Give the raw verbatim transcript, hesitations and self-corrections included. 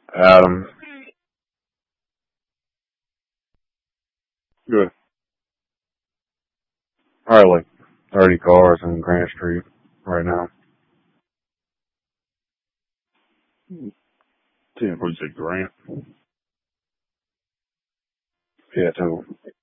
Adam. Good. Probably like thirty cars on Grant Street right now. ten Project Grant. Yeah, two.